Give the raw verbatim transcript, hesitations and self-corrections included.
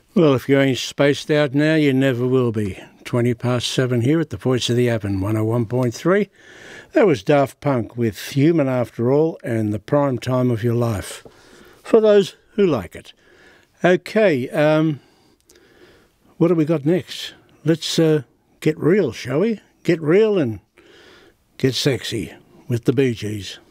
Well, if you ain't spaced out now, you never will be. twenty past seven here at the Voice of the Avon, one oh one point three. That was Daft Punk with Human After All and The Prime Time of Your Life, for those who like it. Okay, um, what have we got next? Let's uh, get real, shall we? Get real and get sexy with the Bee Gees.